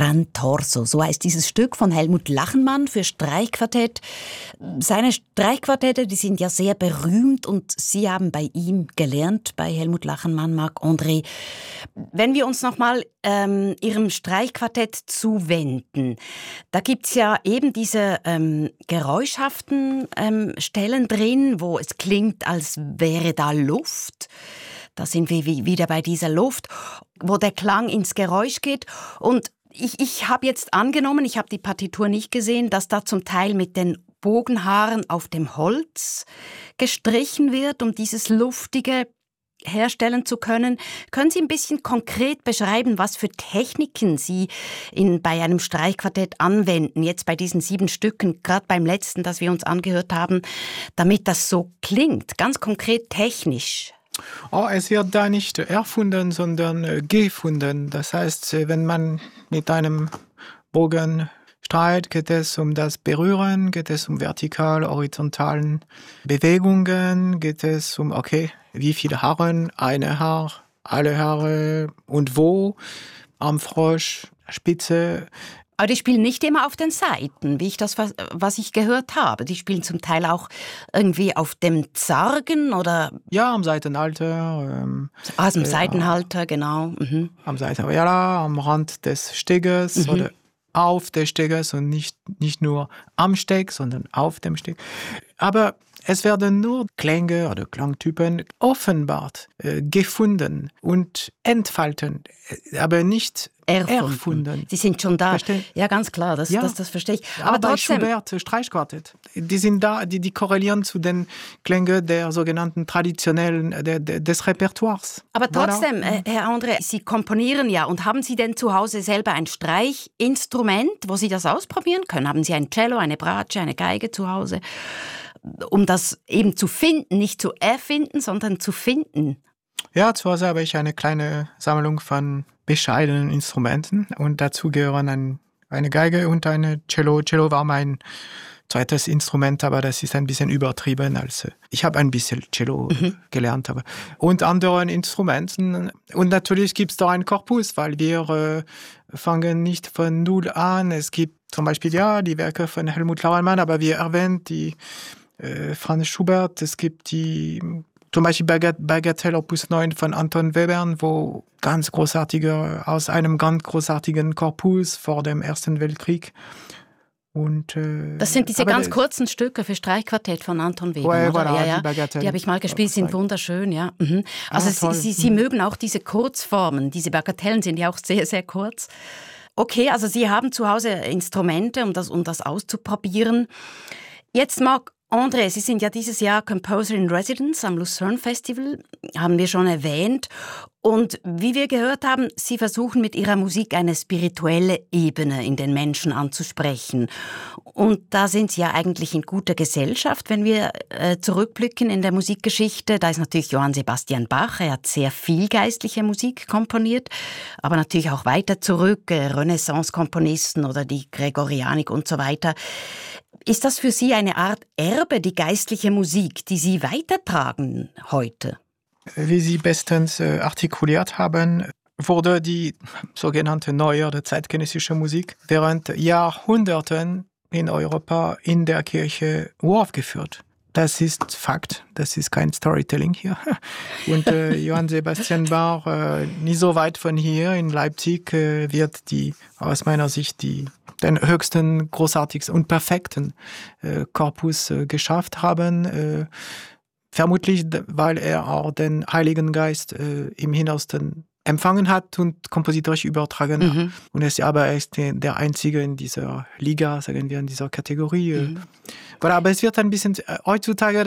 Gran Torso, so heißt dieses Stück von Helmut Lachenmann für Streichquartett. Seine Streichquartette, die sind ja sehr berühmt und Sie haben bei ihm gelernt, bei Helmut Lachenmann, Marc-André. Wenn wir uns nochmal Ihrem Streichquartett zuwenden, da gibt's ja eben diese geräuschhaften Stellen drin, wo es klingt, als wäre da Luft. Da sind wir wieder bei dieser Luft, wo der Klang ins Geräusch geht. Und ich habe jetzt angenommen, ich habe die Partitur nicht gesehen, dass da zum Teil mit den Bogenhaaren auf dem Holz gestrichen wird, um dieses Luftige herstellen zu können. Können Sie ein bisschen konkret beschreiben, was für Techniken Sie bei einem Streichquartett anwenden, jetzt bei diesen 7 Stücken, gerade beim letzten, das wir uns angehört haben, damit das so klingt, ganz konkret technisch? Es wird da nicht erfunden, sondern gefunden. Das heißt, wenn man mit einem Bogen streicht, geht es um das Berühren, geht es um vertikal, horizontalen Bewegungen, geht es um, wie viele Haare, eine Haar, alle Haare und wo, Armfrosch, Spitze. Aber die spielen nicht immer auf den Seiten, was ich gehört habe. Die spielen zum Teil auch irgendwie auf dem Zargen oder... Ja, am Seitenhalter. Am Seitenhalter, genau. Mhm. Am Seitenhalter, ja, am Rand des Steges oder auf des Steges und nicht nur am Steg, sondern auf dem Steg. Aber es werden nur Klänge oder Klangtypen offenbart, gefunden und entfalten, aber nicht erfunden. Sie sind schon da. Verstehen? Ja, ganz klar, das verstehe ich. Aber bei trotzdem... Schubert, Streichquartett, die sind da, die korrelieren zu den Klängen der sogenannten traditionellen, des Repertoires. Aber trotzdem, Herr André, Sie komponieren ja. Und haben Sie denn zu Hause selber ein Streichinstrument, wo Sie das ausprobieren können? Haben Sie ein Cello, eine Bratsche, eine Geige zu Hause? Um das eben zu finden, nicht zu erfinden, sondern zu finden. Ja, zu Hause habe ich eine kleine Sammlung von bescheidenen Instrumenten und dazu gehören eine Geige und eine Cello. Cello war mein zweites Instrument, aber das ist ein bisschen übertrieben. Ich habe ein bisschen Cello gelernt, und anderen Instrumenten. Und natürlich gibt es da einen Korpus, weil wir fangen nicht von null an. Es gibt zum Beispiel die Werke von Helmut Lachenmann, aber wir erwähnen die Franz Schubert, es gibt zum Beispiel Bagatelle Opus 9 von Anton Webern, wo aus einem ganz großartigen Korpus vor dem Ersten Weltkrieg. Und, das sind diese ganz kurzen Stücke für Streichquartett von Anton Webern, oder? Voilà, ja. Die habe ich mal gespielt, sind wunderschön, ja. Mhm. Also Sie mögen auch diese Kurzformen, diese Bagatellen sind ja auch sehr, sehr kurz. Okay, also Sie haben zu Hause Instrumente, um das auszuprobieren. Jetzt Marc-André, Sie sind ja dieses Jahr Composer in Residence am Lucerne Festival, haben wir schon erwähnt. Und wie wir gehört haben, Sie versuchen mit Ihrer Musik eine spirituelle Ebene in den Menschen anzusprechen. Und da sind Sie ja eigentlich in guter Gesellschaft, wenn wir zurückblicken in der Musikgeschichte. Da ist natürlich Johann Sebastian Bach, er hat sehr viel geistliche Musik komponiert, aber natürlich auch weiter zurück, Renaissance-Komponisten oder die Gregorianik und so weiter. Ist das für Sie eine Art Erbe, die geistliche Musik, die Sie weitertragen heute? Wie Sie bestens artikuliert haben, wurde die sogenannte neue oder zeitgenössische Musik während Jahrhunderten in Europa in der Kirche uraufgeführt. Das ist Fakt, das ist kein Storytelling hier. Und Johann Sebastian Bach, nicht so weit von hier in Leipzig, wird aus meiner Sicht den höchsten, großartigsten und perfekten Korpus geschafft haben. Vermutlich, weil er auch den Heiligen Geist im Innersten empfangen hat und kompositorisch übertragen hat. Und er ist der Einzige in dieser sagen wir, in dieser Kategorie. Voilà, aber es wird ein bisschen, heutzutage,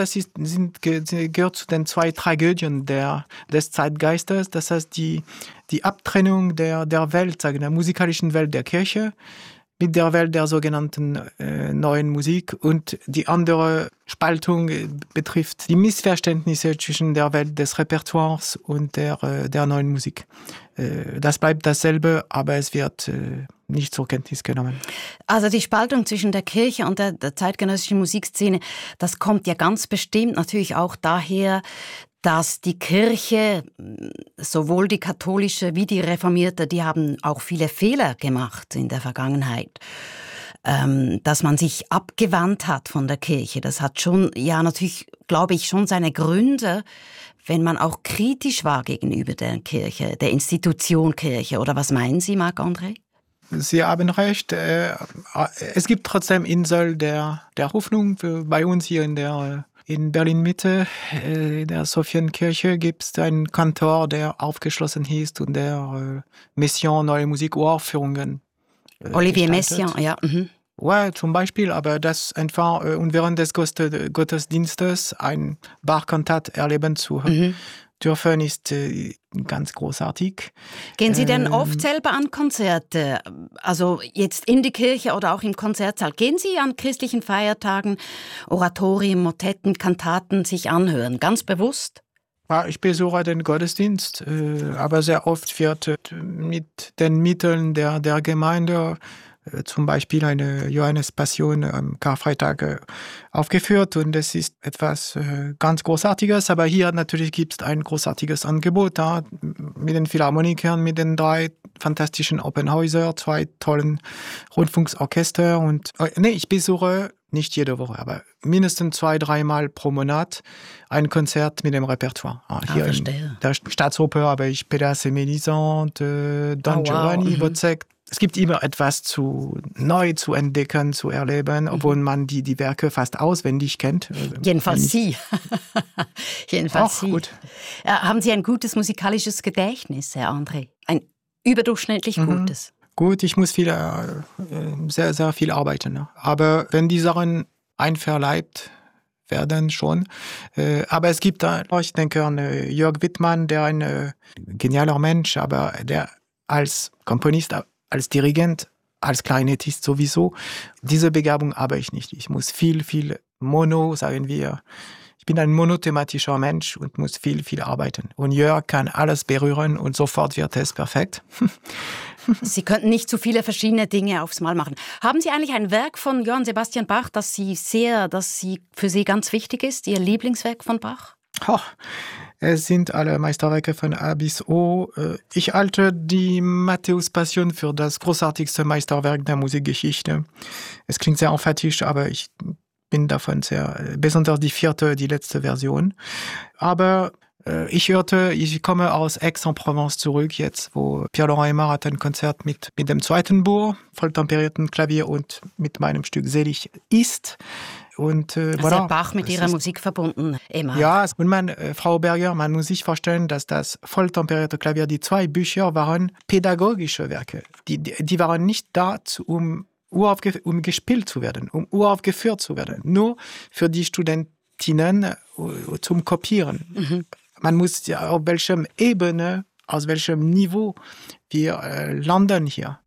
gehört zu den 2 Tragödien des Zeitgeistes. Das heißt, die Abtrennung der Welt, der musikalischen Welt der Kirche mit der Welt der sogenannten neuen Musik, und die andere Spaltung betrifft die Missverständnisse zwischen der Welt des Repertoires und der neuen Musik. Das bleibt dasselbe, aber es wird nicht zur Kenntnis genommen. Also die Spaltung zwischen der Kirche und der zeitgenössischen Musikszene, das kommt ja ganz bestimmt natürlich auch daher, dass die Kirche, sowohl die katholische wie die reformierte, die haben auch viele Fehler gemacht in der Vergangenheit. Dass man sich abgewandt hat von der Kirche. Das hat schon, ja natürlich, glaube ich, schon seine Gründe, wenn man auch kritisch war gegenüber der Kirche, der Institution Kirche. Oder was meinen Sie, Marc-André? Sie haben recht. Es gibt trotzdem Insel der Hoffnung. Bei uns hier in Berlin-Mitte, der Sophienkirche, gibt es einen Kantor, der aufgeschlossen ist und der Mission Neue Musik-Uraufführungen Olivier Messiaen, ja. Mhm. Ja, zum Beispiel, aber das einfach und während des Gottesdienstes ein Bach-Kantat erleben zu dürfen, ist ganz großartig. Gehen Sie denn oft selber an Konzerte? Also jetzt in die Kirche oder auch im Konzertsaal? Gehen Sie an christlichen Feiertagen Oratorien, Motetten, Kantaten sich anhören? Ganz bewusst? Ja, ich besuche den Gottesdienst, aber sehr oft wird mit den Mitteln der Gemeinde zum Beispiel eine Johannespassion am Karfreitag aufgeführt und das ist etwas ganz Großartiges, aber hier natürlich gibt es ein großartiges Angebot mit den Philharmonikern, mit den 3 fantastischen Opernhäusern, 2 tollen Rundfunksorchester und ich besuche nicht jede Woche, aber mindestens 2-3 Mal pro Monat ein Konzert mit dem Repertoire. Hier in der Staatsoper habe ich Pédasse et Mélisande, Don Giovanni, Wozzeck. Es gibt immer etwas neu zu entdecken, zu erleben, obwohl man die Werke fast auswendig kennt. Jedenfalls Sie. Jedenfalls Sie. Gut. Haben Sie ein gutes musikalisches Gedächtnis, Herr André? Ein überdurchschnittlich gutes? Gut, ich muss sehr, sehr viel arbeiten. Ne? Aber wenn die Sachen einverleibt werden schon. Aber es gibt, ich denke an Jörg Wittmann, der ein genialer Mensch, aber der als Komponist, als Dirigent, als Klarinettist sowieso, diese Begabung habe ich nicht. Ich muss viel sagen wir. Ich bin ein monothematischer Mensch und muss viel arbeiten. Und Jörg kann alles berühren und sofort wird es perfekt. Sie könnten nicht zu viele verschiedene Dinge aufs Mal machen. Haben Sie eigentlich ein Werk von Johann Sebastian Bach, das für Sie ganz wichtig ist, Ihr Lieblingswerk von Bach? Es sind alle Meisterwerke von A bis O. Ich halte die Matthäus-Passion für das großartigste Meisterwerk der Musikgeschichte. Es klingt sehr emphatisch, aber ich bin davon sehr, besonders die letzte Version. Aber ich komme aus Aix-en-Provence zurück jetzt, wo Pierre-Laurent Aimard hat ein Konzert mit dem zweiten Buch, volltemperierten Klavier und mit meinem Stück Selig ist. Und voilà. Bach mit ihrer Musik verbunden, Aimard. Ja, und Frau Berger, man muss sich vorstellen, dass das volltemperierte Klavier, die 2 Bücher waren pädagogische Werke. Die waren nicht da, um gespielt zu werden, um uraufgeführt zu werden, nur für die Studentinnen zum Kopieren. Mhm. Man muss ja auf welchem Ebene, aus welchem Niveau wir landen hier.